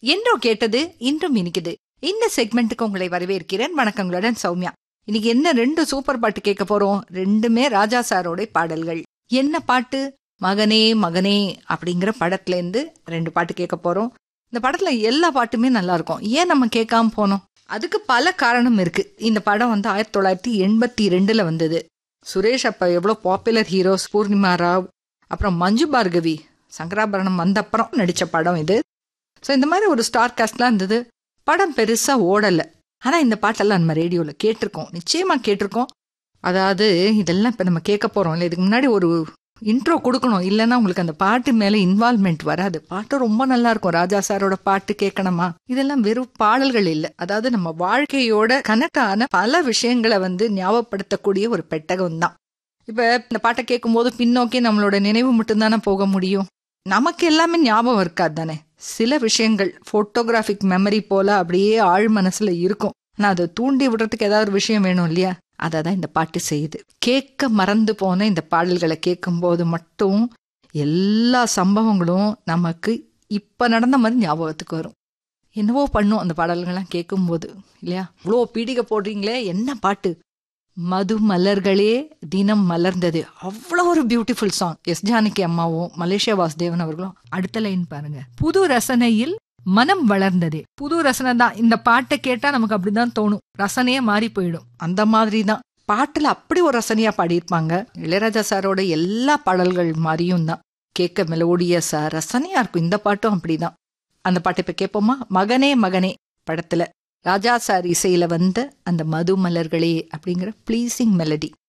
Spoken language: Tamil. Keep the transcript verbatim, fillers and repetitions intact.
என்றோ கேட்டது இன்றும் இனிக்குது. இந்த செக்மெண்ட்டுக்கு உங்களை வரவேற்கிறேன். வணக்கங்களுடன் சௌமியா. இன்னைக்கு என்ன ரெண்டு சூப்பர் பாட்டு கேட்க போறோம். ரெண்டுமே ராஜா சாரோட பாடல்கள். என்ன பாட்டு? மகனே மகனே அப்படிங்கிற படத்துல இருந்து ரெண்டு பாட்டு கேட்க போறோம். இந்த படத்துல எல்லா பாட்டுமே நல்லா இருக்கும். ஏன் நம்ம கேட்காம போனோம்? அதுக்கு பல காரணம் இருக்கு. இந்த படம் வந்து ஆயிரத்தி தொள்ளாயிரத்தி எண்பத்தி ரெண்டுல வந்தது. சுரேஷ் அப்ப எவ்வளவு பாப்புலர் ஹீரோஸ், பூர்ணிமா ராவ், அப்புறம் மஞ்சு பார்கவி, சங்கராபரணம் வந்த அப்புறம் நடிச்ச படம் இது. ஸோ இந்த மாதிரி ஒரு ஸ்டார் காஸ்ட்லாம் இருந்தது. படம் பெருசா ஓடல. ஆனா இந்த பாட்டெல்லாம் நம்ம ரேடியோல கேட்டிருக்கோம், நிச்சயமா கேட்டிருக்கோம். அதாவது இதெல்லாம் இப்ப நம்ம கேட்க போறோம் இல்லை, இதுக்கு முன்னாடி ஒரு இன்ட்ரோ கொடுக்கணும். இல்லைன்னா உங்களுக்கு அந்த பாட்டு மேல இன்வால்மெண்ட் வராது. பாட்டு ரொம்ப நல்லா இருக்கும். ராஜா சாரோட பாட்டு கேட்கணுமா? இதெல்லாம் வெறும் பாடல்கள் இல்லை, அதாவது நம்ம வாழ்க்கையோட கனெக்ட் ஆன பல விஷயங்களை வந்து ஞாபகப்படுத்தக்கூடிய ஒரு பெட்டகம் தான். இப்ப இந்த பாட்டை கேட்கும் போது பின்னோக்கி நம்மளோட நினைவு மட்டும்தானே போக முடியும். நமக்கு எல்லாமே ஞாபகம் இருக்காது தானே. சில விஷயங்கள் போட்டோகிராஃபிக் மெமரி போல அப்படியே ஆழ் மனசுல இருக்கும். ஆனா அதை தூண்டி விடுறதுக்கு ஏதாவது ஒரு விஷயம் வேணும் இல்லையா? அதை தான் இந்த பாட்டு செய்யுது. கேட்க மறந்து போன இந்த பாடல்களை கேட்கும் போது மட்டும் எல்லா சம்பவங்களும் நமக்கு இப்ப நடந்த மாதிரி ஞாபகத்துக்கு வரும். என்னவோ பண்ணும் அந்த பாடல்கள்லாம் கேட்கும் போது இல்லையா? இவ்வளோ பீடிகை போடுறீங்களே, என்ன பாட்டு! மது மலர்களே தினம் மலர்ந்தது, அவ்வளோ ஒரு பியூட்டிஃபுல் சாங். எஸ் ஜானகி அம்மாவும் மலேசியா வாசுதேவன் அவர்களும். அடுத்த லைன் பாருங்க, புது ரசனையில் மனம் வளர்ந்ததே. புது ரசனை தான். இந்த பாட்டை கேட்டா நமக்கு அப்படிதான் தோணும், ரசனையே மாறி போயிடும். அந்த மாதிரி தான் பாட்டுல அப்படி ஒரு ரசனையா பாடியிருப்பாங்க. இளையராஜா சாரோட எல்லா பாடல்கள் மாதிரியும் தான், கேட்க மெலோடியஸா ரசனையா இருக்கும். இந்த பாட்டும் அப்படிதான். அந்த பாட்டை இப்ப கேட்போமா? மகனே மகனே படத்துல ராஜா சார் இசையில வந்த அந்த மது மலர்களே அப்படிங்கிற ப்ளீசிங் மெலடி.